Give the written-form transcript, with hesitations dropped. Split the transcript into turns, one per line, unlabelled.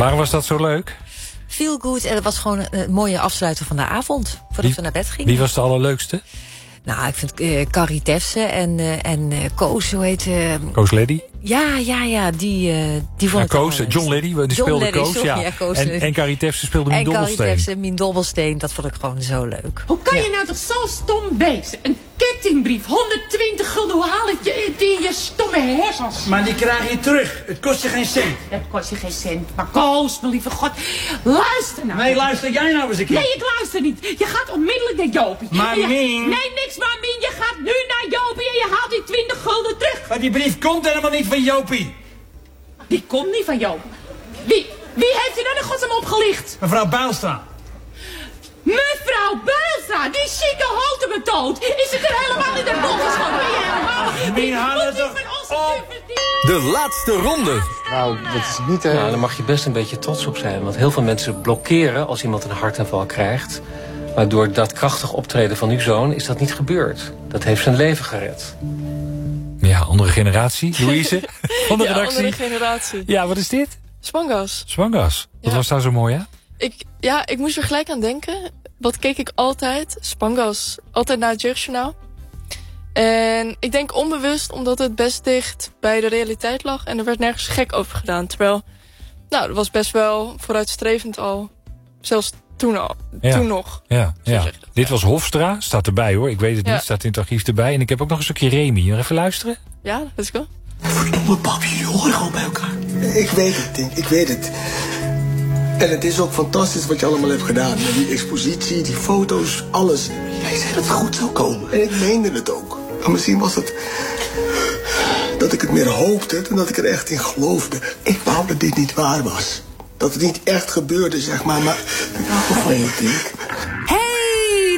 Waarom was dat zo leuk?
Feel good. En het was gewoon een mooie afsluiter van de avond. Voordat we naar bed gingen.
Wie was de allerleukste?
Nou, ik vind Carrie Tefse en Koos, hoe heet...
Koos Leddy?
Ja, die vond ik
Koos, John Leddy, die speelde Koos.
Sorry,
ja.
Koos
En Carrie Tefse speelde Mien Dobbelsteen.
En Carrie Tefse, Mien Dobbelsteen, dat vond ik gewoon zo leuk.
Hoe kan je nou toch zo stom wezen? Een kettingbrief, 120 gulden, hoe haal ik je in je stomme hersens?
Maar die krijg je terug. Het kost je geen cent.
Het kost je geen cent. Maar Koos, mijn lieve god, luister nou.
Nee, luister jij nou eens een keer.
Nee, ik luister niet. Je gaat onmiddellijk naar Jopie.
Maar Mien...
Nee, niks maar Mien. Je gaat nu naar Jopie en je haalt die 20 gulden terug.
Maar die brief komt helemaal niet van Jopie.
Die komt niet van Jopie. Wie heeft u dan in godsnaam opgelicht?
Mevrouw Bijlstra.
Mevrouw Bijlstra, die chique hotemetoot. Is het er helemaal in de bol geschoten? Ben je helemaal...
Mien, haal het toch op.
De laatste ronde.
Nou, dat is niet...
Nou, daar mag je best een beetje trots op zijn. Want heel veel mensen blokkeren als iemand een hartaanval krijgt. Maar door dat krachtig optreden van uw zoon is dat niet gebeurd. Dat heeft zijn leven gered.
Ja, andere generatie. Louise, van de redactie.
Andere generatie.
Ja, wat is dit?
Spangas.
Spangas. Wat was daar zo mooi aan?
Ik moest er gelijk aan denken. Wat keek ik altijd? Spangas. Altijd naar het jeugdjournaal. En ik denk onbewust omdat het best dicht bij de realiteit lag. En er werd nergens gek over gedaan. Terwijl, nou, dat was best wel vooruitstrevend al. Zelfs toen al.
Ja.
Toen nog.
Ja. Dit was Hofstra. Staat erbij hoor. Ik weet het niet. Staat in het archief erbij. En ik heb ook nog een stukje Remy. Nog even luisteren?
Ja, let's go.
Verdomme pap, jullie horen gewoon bij elkaar. Ik weet het, Tink. Ik weet het. En het is ook fantastisch wat je allemaal hebt gedaan. Met die expositie, die foto's, alles. Jij zei dat het goed zou komen. En ik meende het ook. Maar misschien was het... dat ik het meer hoopte dan dat ik er echt in geloofde. Ik wou dat dit niet waar was. Dat het niet echt gebeurde, zeg maar. Maar ik hou van je, Tink.